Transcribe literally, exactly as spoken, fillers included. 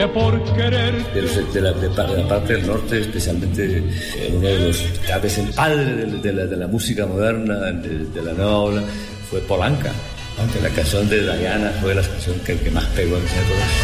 que por querer de, los, de, la, de, de la parte del norte, especialmente eh, uno de los, tal vez el padre de, de, la, de la música moderna, de, de la nueva ola, fue Polanca, aunque la canción de Diana fue la canción que, que más pegó en esa época.